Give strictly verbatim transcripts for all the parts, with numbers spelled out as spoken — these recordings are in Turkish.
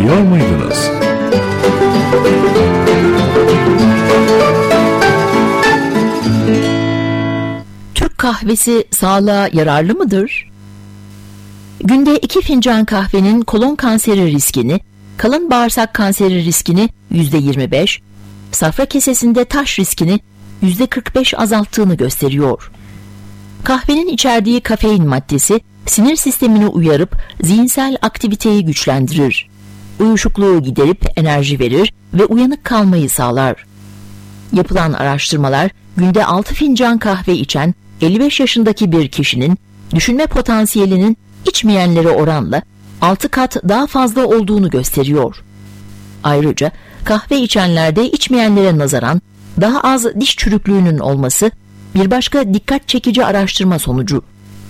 Biliyor muydunuz? Türk kahvesi sağlığa yararlı mıdır? Günde iki fincan kahvenin kolon kanseri riskini, kalın bağırsak kanseri riskini yüzde yirmi beş, safra kesesinde taş riskini yüzde kırk beş azalttığını gösteriyor. Kahvenin içerdiği kafein maddesi sinir sistemini uyarıp zihinsel aktiviteyi güçlendirir. Uyuşukluğu giderip enerji verir ve uyanık kalmayı sağlar. Yapılan araştırmalar günde altı fincan kahve içen elli beş yaşındaki bir kişinin düşünme potansiyelinin içmeyenlere oranla altı kat daha fazla olduğunu gösteriyor. Ayrıca kahve içenlerde içmeyenlere nazaran daha az diş çürüklüğünün olması bir başka dikkat çekici araştırma sonucu.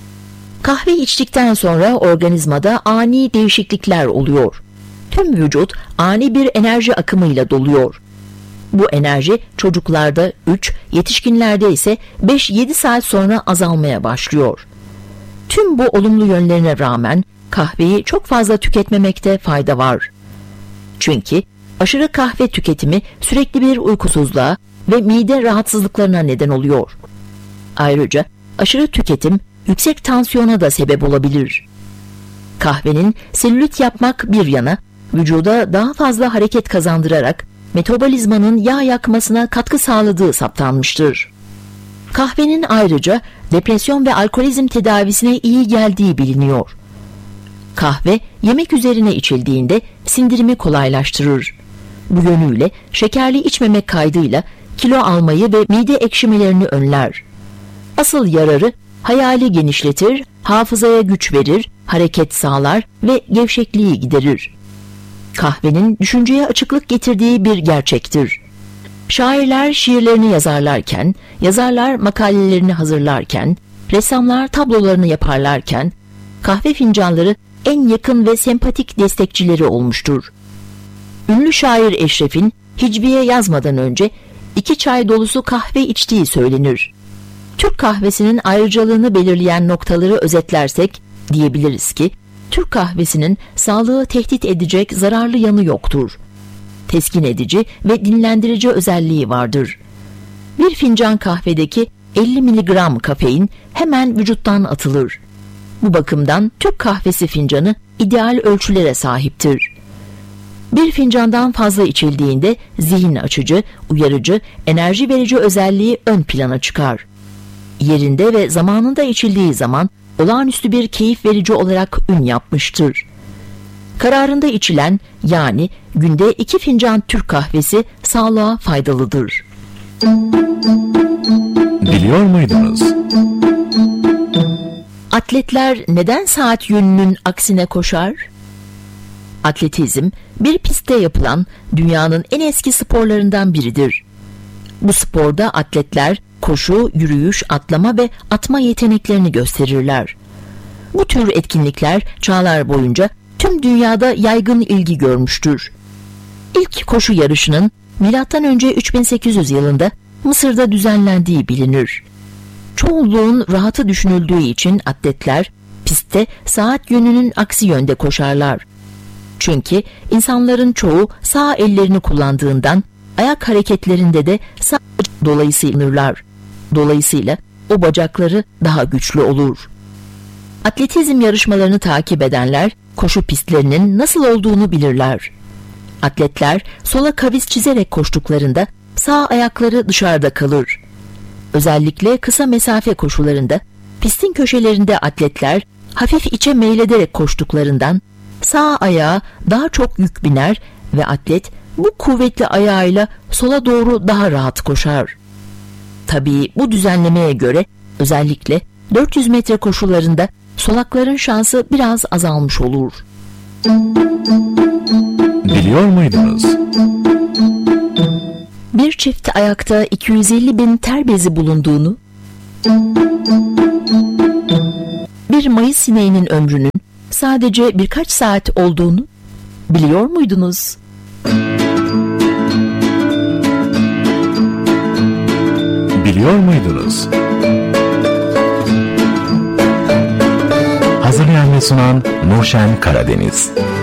Kahve içtikten sonra organizmada ani değişiklikler oluyor. Tüm vücut ani bir enerji akımıyla doluyor. Bu enerji çocuklarda üç, yetişkinlerde ise beş yedi saat sonra azalmaya başlıyor. Tüm bu olumlu yönlerine rağmen kahveyi çok fazla tüketmemekte fayda var. Çünkü aşırı kahve tüketimi sürekli bir uykusuzluğa ve mide rahatsızlıklarına neden oluyor. Ayrıca aşırı tüketim yüksek tansiyona da sebep olabilir. Kahvenin selülit yapmak bir yana, vücuda daha fazla hareket kazandırarak metabolizmanın yağ yakmasına katkı sağladığı saptanmıştır. Kahvenin ayrıca depresyon ve alkolizm tedavisine iyi geldiği biliniyor. Kahve yemek üzerine içildiğinde sindirimi kolaylaştırır. Bu yönüyle şekerli içmemek kaydıyla kilo almayı ve mide ekşimelerini önler. Asıl yararı hayali genişletir, hafızaya güç verir, hareket sağlar ve gevşekliği giderir. Kahvenin düşünceye açıklık getirdiği bir gerçektir. Şairler şiirlerini yazarlarken, yazarlar makalelerini hazırlarken, ressamlar tablolarını yaparlarken, kahve fincanları en yakın ve sempatik destekçileri olmuştur. Ünlü şair Eşref'in Hicviye yazmadan önce iki çay dolusu kahve içtiği söylenir. Türk kahvesinin ayrıcalığını belirleyen noktaları özetlersek diyebiliriz ki, Türk kahvesinin sağlığı tehdit edecek zararlı yanı yoktur. Teskin edici ve dinlendirici özelliği vardır. Bir fincan kahvedeki elli miligram kafein hemen vücuttan atılır. Bu bakımdan Türk kahvesi fincanı ideal ölçülere sahiptir. Bir fincandan fazla içildiğinde zihin açıcı, uyarıcı, enerji verici özelliği ön plana çıkar. Yerinde ve zamanında içildiği zaman olağanüstü bir keyif verici olarak ün yapmıştır. Kararında içilen, yani günde iki fincan Türk kahvesi sağlığa faydalıdır. Biliyor muydunuz? Atletler neden saat yönünün aksine koşar? Atletizm, bir pistte yapılan dünyanın en eski sporlarından biridir. Bu sporda atletler koşu, yürüyüş, atlama ve atma yeteneklerini gösterirler. Bu tür etkinlikler çağlar boyunca tüm dünyada yaygın ilgi görmüştür. İlk koşu yarışının milattan önce üç bin sekiz yüz yılında Mısır'da düzenlendiği bilinir. Çoğunluğun rahatı düşünüldüğü için atletler pistte saat yönünün aksi yönde koşarlar. Çünkü insanların çoğu sağ ellerini kullandığından ayak hareketlerinde de sağ dolayısıyla Dolayısıyla o bacakları daha güçlü olur. Atletizm yarışmalarını takip edenler koşu pistlerinin nasıl olduğunu bilirler. Atletler sola kavis çizerek koştuklarında sağ ayakları dışarıda kalır. Özellikle kısa mesafe koşularında pistin köşelerinde atletler hafif içe meylederek koştuklarından sağ ayağa daha çok yük biner ve atlet bu kuvvetli ayağıyla sola doğru daha rahat koşar. Tabii bu düzenlemeye göre özellikle dört yüz metre koşularında solakların şansı biraz azalmış olur. Biliyor muydunuz? Bir çift ayakta iki yüz elli bin ter bezi bulunduğunu, bir mayıs sineğinin ömrünün sadece birkaç saat olduğunu biliyor muydunuz? Biliyor muydunuz? Hazırlayan ve sunan Nurşen Karadeniz.